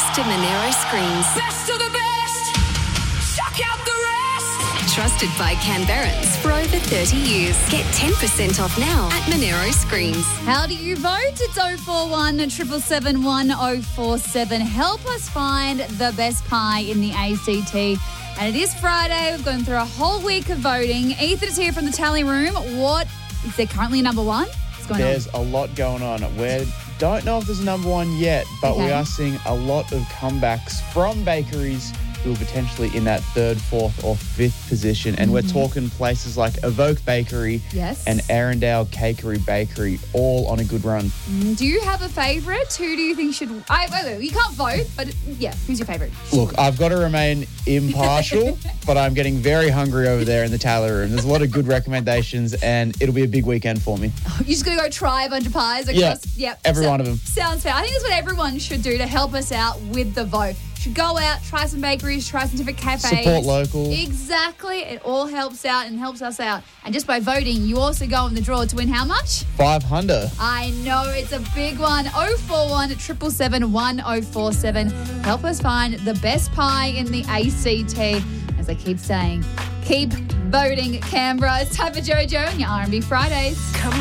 best of Monero screens. Best of the best. Chuck out the rest. Trusted by Canberrans for over 30 years. Get 10% off now at Monero Screens. How do you vote? It's 041 777 1047. Help us find the best pie in the ACT. And it is Friday. We've gone through a whole week of voting. Ethan is here from the tally room. What is there currently number one? What's going There's a lot going on. We don't know if there's a number one yet, but we are seeing a lot of comebacks from bakeries who are potentially in that third, fourth or fifth position. And we're talking places like Evoke Bakery and Arendale Cakery Bakery, all on a good run. Do you have a favourite? Who do you think should... you can't vote, but who's your favourite? Look, I've got to remain impartial, but I'm getting very hungry over there in the tally room. There's a lot of good recommendations and it'll be a big weekend for me. You're just going to go try a bunch of pies across... Every one of them. Sounds fair. I think that's what everyone should do to help us out with the vote. Should go out, try some bakeries, try some different cafes. Support local. Exactly. It all helps out and helps us out. And just by voting, you also go in the draw to win how much? 500. I know, it's a big one. 041 777 1047. Help us find the best pie in the ACT. As I keep saying, keep voting, Canberra. It's time for JoJo and your R&B Fridays. Come